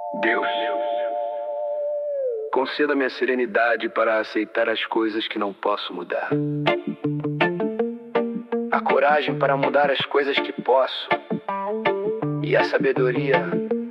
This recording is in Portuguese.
Deus, conceda-me a serenidade para aceitar as coisas que não posso mudar. A coragem para mudar as coisas que posso. E a sabedoria